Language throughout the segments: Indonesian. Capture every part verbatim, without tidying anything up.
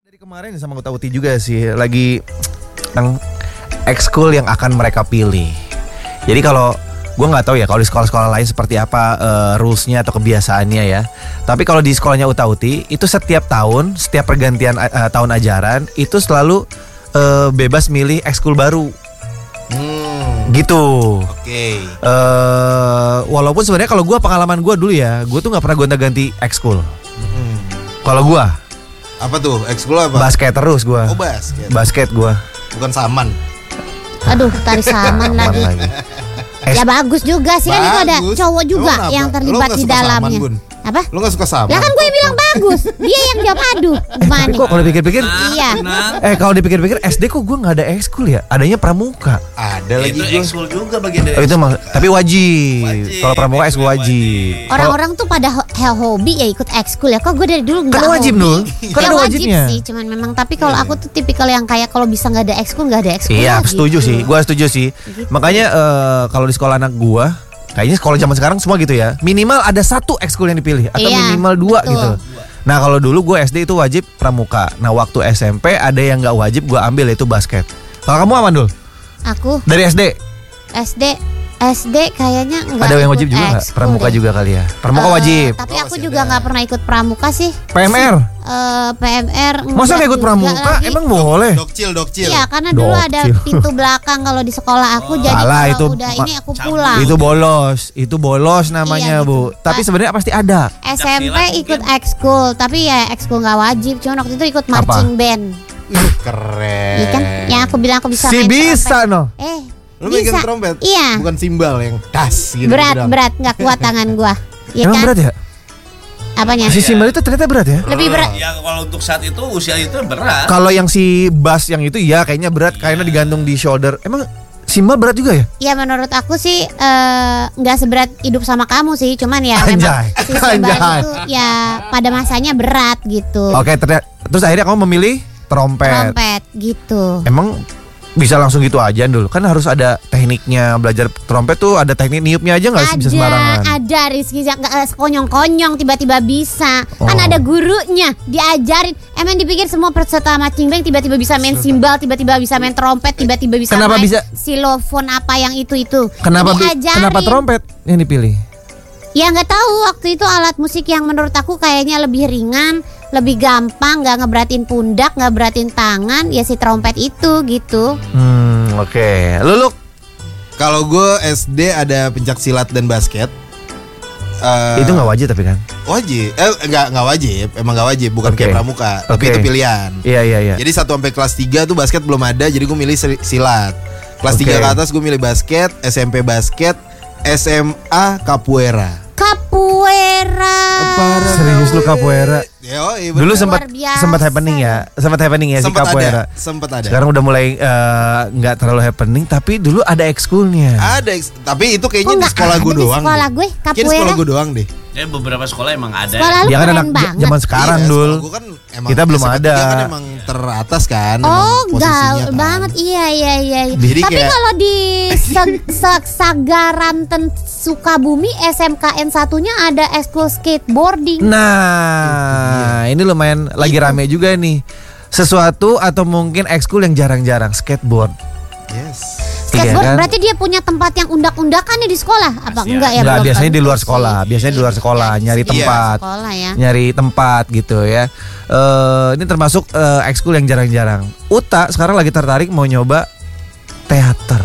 Dari kemarin sama Uta Uti juga sih lagi tentang ekskul yang akan mereka pilih. Jadi kalau gue nggak tahu ya kalau di sekolah-sekolah lain seperti apa uh, rulesnya atau kebiasaannya ya. Tapi kalau di sekolahnya Uta Uti itu setiap tahun, setiap pergantian uh, tahun ajaran itu selalu uh, bebas milih ekskul baru. Hmm. Gitu. Oke. Okay. Uh, walaupun sebenarnya kalau gue pengalaman gue dulu ya, gue tuh nggak pernah gonta-ganti ekskul. Hmm. Kalau gue apa tuh? Ekskul apa? Basket terus gue. Oh basket. Basket gue. Bukan saman. Aduh, tari saman lagi. lagi. Ya bagus juga sih, kan itu ada cowok juga yang terlibat di dalamnya. Saman, apa? Lu gak suka saman? Ya kan gue bilang bagus. Dia yang jawab aduh. Gimana? Tapi kok kalau dipikir-pikir nah, iya. Eh kalau dipikir-pikir S D kok gue gak ada ekskul ya? Adanya pramuka. Ada lagi. Itu ekskul juga bagian dari. Oh, itu mah, tapi wajib, wajib. Kalau pramuka ekskul wajib. Orang-orang tuh pada ho- hobi ya ikut ekskul ya. Kok gue dari dulu Kan gak wajib Nul. Kan ya, ada wajib wajibnya sih. Cuman memang tapi kalau aku tuh tipikal yang kayak kalau bisa gak ada ekskul gak ada ekskul. Iya gitu. setuju sih. Gue setuju sih. Gitu. Makanya uh, kalau di sekolah anak gue, kayaknya sekolah zaman sekarang semua gitu ya. Minimal ada satu ekskul yang dipilih atau iya, minimal dua betul. Gitu. Nah kalau dulu gue S D itu wajib pramuka. Nah waktu S M P ada yang nggak wajib, gue ambil yaitu basket. Kalau kamu apa Dul? Aku dari S D. S D S D kayaknya enggak. Ada yang wajib juga nggak? Pramuka deh. Juga kali ya. Pramuka uh, wajib. Tapi aku juga nggak pernah ikut pramuka sih. P M R. Uh, P M R. Masa nggak ikut pramuka? Emang boleh? Dokcil, dokcil. Iya, karena dulu dokcil. Ada pintu belakang kalau di sekolah aku. Oh. Jadi Salah, kalau itu udah ini aku pulang. Itu bolos, itu bolos namanya iya, gitu. Bu. Tapi sebenarnya pasti ada. S M P ikut ekskul, tapi ya ekskul nggak wajib. Cuma waktu itu ikut marching Apa? Band. Keren. Iya kan? Yang aku bilang aku bisa. Si bisa no. Eh. Lu megang trompet? Iya. Bukan simbal yang das gitu. Berat, gitu berat, nggak kuat tangan gua. Ya Emang kan? Berat ya? Apanya? Si simbal itu ternyata berat ya? Lebih berat. Ya kalau untuk saat itu usia itu berat. Kalau yang si bass yang itu ya kayaknya berat, iya. Kayaknya digantung di shoulder. Emang simbal berat juga ya? Ya menurut aku sih nggak uh, seberat hidup sama kamu sih, cuman ya Anjay. memang si simbal itu ya pada masanya berat gitu. Oke, ternyata terus akhirnya kamu memilih trompet. Trompet gitu. Emang bisa langsung gitu aja dulu? Kan harus ada tekniknya. Belajar trompet tuh ada teknik niupnya aja nggak bisa sembarangan? Ada, Rizky, nggak sekonyong-konyong tiba-tiba bisa. Oh. Kan ada gurunya, diajarin. Emang dipikir semua peserta marching band tiba-tiba bisa main simbal, tiba-tiba bisa main trompet, tiba-tiba bisa kenapa main bisa? Xylophone apa yang itu-itu. Kenapa bi- kenapa trompet yang dipilih? Ya nggak tahu, waktu itu alat musik yang menurut aku kayaknya lebih ringan, lebih gampang, nggak ngeberatin pundak, nggak beratin tangan, ya si trompet itu gitu. Hmm, oke. Okay. Lulu? Kalau gue S D ada pencak silat dan basket. Uh, itu nggak wajib tapi kan? Wajib, eh nggak nggak wajib, emang nggak wajib, bukan okay. Kayak pramuka, okay. Tapi itu pilihan. Iya iya iya. Jadi satu sampai kelas tiga tuh basket belum ada, jadi gue milih silat. Kelas okay. tiga ke atas gue milih basket, S M P basket, S M A capoeira. Capoeira. Serius lu capoeira? Yo, iya dulu sempat sempat happening ya, sempat happening ya sempet si capoeira. Sempat ada. Sekarang udah mulai nggak uh, terlalu happening, tapi dulu ada ekskulnya. Ada, tapi itu kayaknya oh, di sekolah gue doang. Di sekolah gue capoeira. Kayaknya di sekolah gue doang deh. Ya beberapa sekolah emang ada. Dia kan anak zaman sekarang iya, dul. Kan kita belum ada. Kan emang teratas kan. Oh, gaul kan. Banget. Iya iya iya. Jadi tapi kayak... kalau di Sagaranten Sukabumi S M K N satunya ada ekskul skateboarding. Nah, ini lumayan itu. Lagi rame juga nih. Sesuatu atau mungkin ekskul yang jarang-jarang, skateboard. Yes. Skateboard iya, kan? Berarti dia punya tempat yang undak-undakan nih di sekolah? Apa Masih enggak ya? Enggak, biasanya di luar sekolah. Biasanya di luar sekolah, ya, nyari tempat. Sekolah, ya. Nyari tempat gitu ya. Uh, ini termasuk uh, ekskul yang jarang-jarang. Uta sekarang lagi tertarik mau nyoba teater.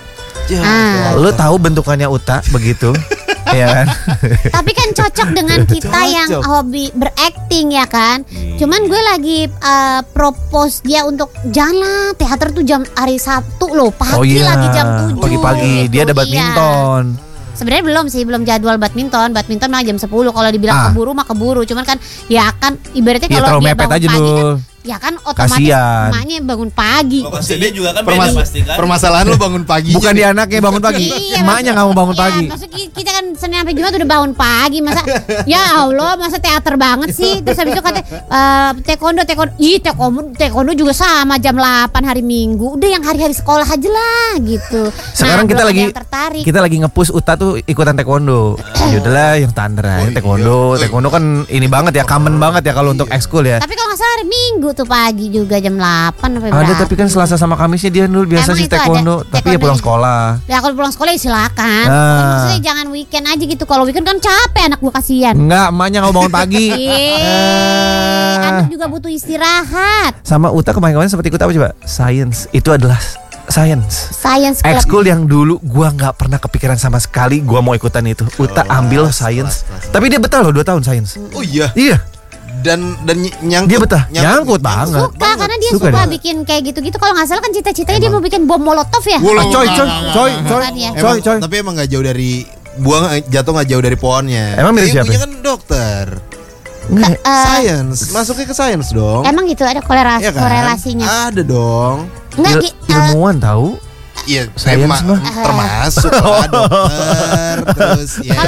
Ah. Lu tahu bentukannya Uta begitu? Iya kan? Tapi kan cocok dengan kita cocok. Yang hobi berakting ya kan. Hmm. Cuman gue lagi uh, propose dia untuk jalan teater tuh jam hari Sabtu loh, pagi oh, iya. Lagi jam tujuh. Pagi-pagi gitu, dia ada badminton. Iya. Sebenarnya belum sih, belum jadwal badminton. Badminton mah jam sepuluh. Kalau dibilang ah. keburu mah keburu. Cuman kan ya kan ibaratnya ya, kalau dia bangun aja pagi dulu. kan ya kan otomatis Kasian. emaknya bangun pagi. Oh, dia juga kan Permas- beda pasti kan. Permasalahan lu bangun pagi. Bukan dia anaknya bangun pagi. Iya, emaknya enggak mau bangun iya, pagi. Maksudnya kita kan Senin sampai Jumat udah bangun pagi, masa ya Allah, masa teater banget sih. Terus habis itu kata uh, taekwondo, taekwondo. Ih, taekwondo, taekwondo juga sama jam delapan hari Minggu. Udah yang hari-hari sekolah aja lah gitu. Sekarang nah, kita lagi kita lagi nge-push Uta tuh ikutan taekwondo. Ya udahlah yang standar aja taekwondo. Taekwondo kan ini banget ya, common banget ya kalau untuk ekskul ya. Tapi kalau enggak salah hari Minggu Minggu tuh pagi juga jam delapan sampai Ada berapa. tapi kan Selasa sama Kamisnya dia dulu biasa Emang sih itu ada taekwondo, tapi ya taekwondo pulang ya? sekolah. Ya kalau pulang sekolah ya silakan. Ah. Pokoknya maksudnya jangan weekend aja gitu. Kalau weekend kan capek anak gua kasihan. Enggak, emaknya nggak mau bangun pagi. Eh, Ah. anak juga butuh istirahat. Sama Uta kemarin-kemarin seperti ikut apa coba? Science. Itu adalah science. Science club. Ekskul yang dulu gua nggak pernah kepikiran sama sekali gua mau ikutan itu. Uta Kelas, ambil kelas, science. kelas. Tapi dia betah loh dua tahun science. Oh iya. Iya, Dan dan ny- nyangkut. Dia betah. Nyangkut banget. Suka karena dia Suka suka, dia. bikin kayak gitu-gitu. Kalau nggak salah kan cita-citanya dia mau bikin bom molotov ya. Wah, Ah, coy, coy, coy, coy, Bukan ya. coy, coy. Tapi emang gak jauh dari buang eh, jatuh nggak jauh dari pohonnya. Emang mirip Dia siapa? punya kan dokter. Nggak. Eh, Science, masuknya ke science dong. Emang gitu ada korelasi, Iya kan? korelasinya. Ada dong. Enggak Il- Gi, eh, ilmuwan tahu. Iya, Science emang mah. termasuk lah dokter terus ya.